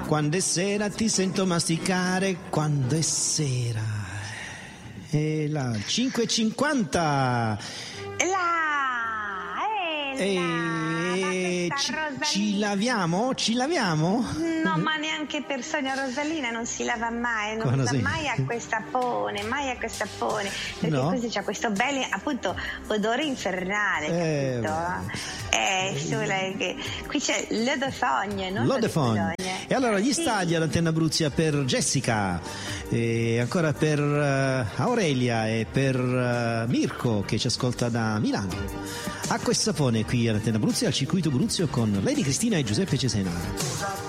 Quando è sera ti sento masticare, quando è sera. E la 5:50. Ci laviamo? Ci laviamo? No, ma neanche per sogno. Rosalina non si lava mai, non usa mai acqua e sapone, perché no? così c'ha questo bel, appunto, odore infernale, capito? Qui c'è l'eau de fogne, no? L'eau de fogne. E allora gli stagli all'Antenna Abruzia per Jessica, e ancora per Aurelia e per Mirko che ci ascolta da Milano. Acqua e sapone qui all'Antenna Abruzia, al circuito Bruzio con Lady Cristina e Giuseppe Cesenaro.